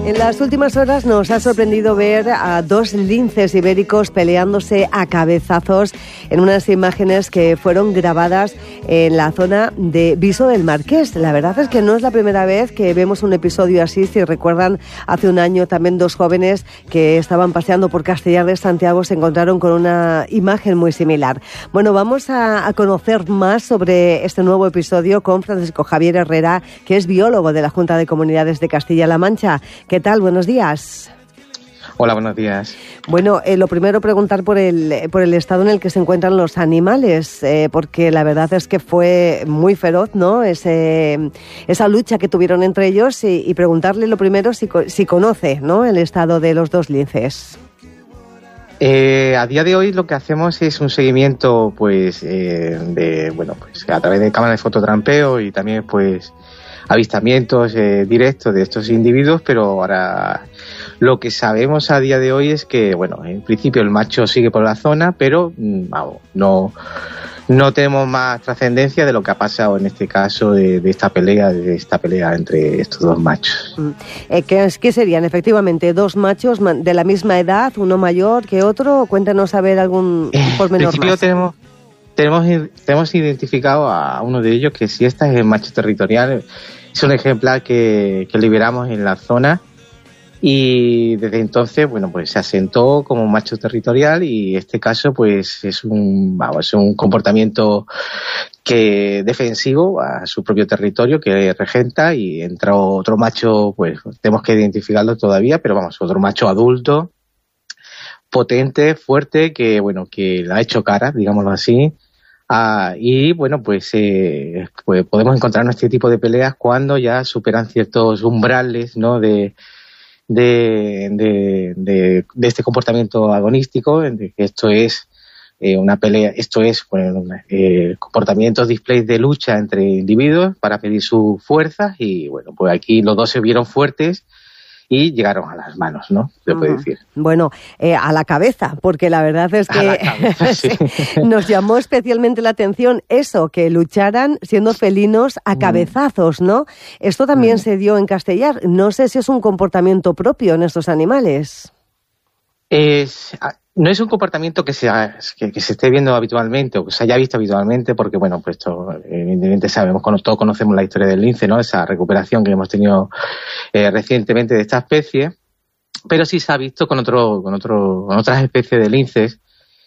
En las últimas horas nos ha sorprendido ver a dos linces ibéricos peleándose a cabezazos en unas imágenes que fueron grabadas en la zona de Viso del Marqués. La verdad es que no es la primera vez que vemos un episodio así. Si recuerdan, hace un año también dos jóvenes que estaban paseando por Castellar de Santiago se encontraron con una imagen muy similar. Bueno, vamos a conocer más sobre este nuevo episodio con Francisco Javier Herrera, que es biólogo de la Junta de Comunidades de Castilla-La Mancha. ¿Qué tal? Buenos días. Hola, buenos días. Bueno, lo primero preguntar por el estado en el que se encuentran los animales, porque la verdad es que fue muy feroz, ¿no? Esa lucha que tuvieron entre ellos y preguntarle lo primero si conoce, ¿no?, el estado de los dos linces. A día de hoy lo que hacemos es un seguimiento, pues, a través de cámaras de fototrampeo y también, pues, avistamientos directos de estos individuos, pero ahora lo que sabemos a día de hoy es que, bueno, en principio el macho sigue por la zona, pero no tenemos más trascendencia de lo que ha pasado en este caso de esta pelea entre estos dos machos. ¿Qué serían efectivamente dos machos de la misma edad, uno mayor que otro? Cuéntanos a ver algún pormenor más. En principio tenemos identificado a uno de ellos, que si es el macho territorial. Es un ejemplar que liberamos en la zona y desde entonces, bueno, pues se asentó como un macho territorial y este caso, pues es un comportamiento defensivo a su propio territorio que regenta, y entra otro macho, pues tenemos que identificarlo todavía, pero vamos, otro macho adulto, potente, fuerte, que le ha hecho cara, digámoslo así. Y bueno, pues podemos encontrarnos este tipo de peleas cuando ya superan ciertos umbrales, ¿no?, de este comportamiento agonístico. Esto es una pelea, comportamientos, displays de lucha entre individuos para medir su fuerza, y bueno, pues aquí los dos se vieron fuertes y llegaron a las manos, ¿no? Se puede decir. Bueno, a la cabeza, porque la verdad es que sí. Nos llamó especialmente la atención eso, que lucharan siendo felinos a cabezazos, ¿no? Esto también se dio en Castellar. No sé si es un comportamiento propio en estos animales. No es un comportamiento que se esté viendo habitualmente o que se haya visto habitualmente, porque bueno, pues evidentemente todos conocemos la historia del lince, ¿no?, esa recuperación que hemos tenido recientemente de esta especie, pero sí se ha visto con otras especies de linces.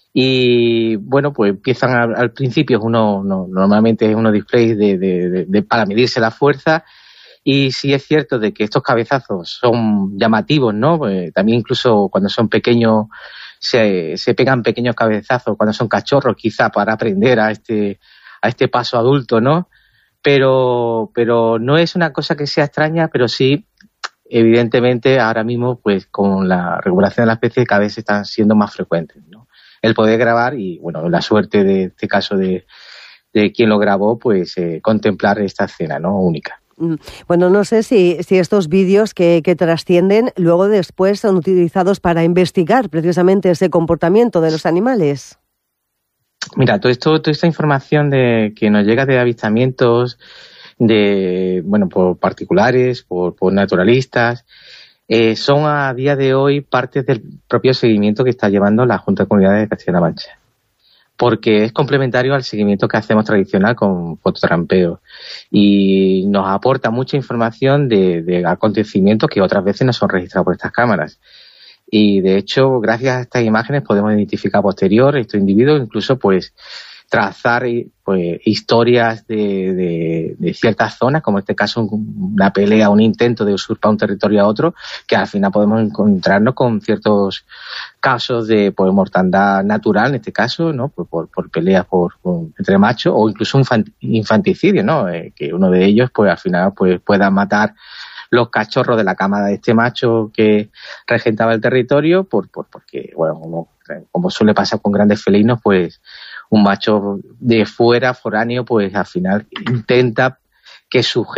Y bueno, pues empiezan al principio normalmente es unos displays para medirse la fuerza. Y sí es cierto de que estos cabezazos son llamativos, ¿no? Pues también incluso cuando son pequeños se pegan pequeños cabezazos cuando son cachorros, quizá para aprender a este paso adulto, ¿no? Pero no es una cosa que sea extraña, pero sí, evidentemente, ahora mismo, pues con la regulación de la especie cada vez están siendo más frecuentes, ¿no? El poder grabar y, bueno, la suerte de este caso de quien lo grabó, pues contemplar esta escena, ¿no?, única. Bueno, no sé si estos vídeos que trascienden luego después son utilizados para investigar precisamente ese comportamiento de los animales. Mira, toda esta información que nos llega de avistamientos por particulares, por naturalistas, son a día de hoy parte del propio seguimiento que está llevando la Junta de Comunidades de Castilla-La Mancha, porque es complementario al seguimiento que hacemos tradicional con fototrampeo y nos aporta mucha información de acontecimientos que otras veces no son registrados por estas cámaras. Y de hecho, gracias a estas imágenes podemos identificar a posterior estos individuos, incluso pues trazar pues historias de ciertas zonas, como en este caso una pelea, un intento de usurpar un territorio a otro, que al final podemos encontrarnos con ciertos casos de mortandad natural, en este caso, ¿no?, por peleas entre machos, o incluso un infanticidio, ¿no?, que uno de ellos pues al final pues pueda matar los cachorros de la camada de este macho que regentaba el territorio, porque bueno, como suele pasar con grandes felinos, pues un macho de fuera, foráneo, pues al final intenta que su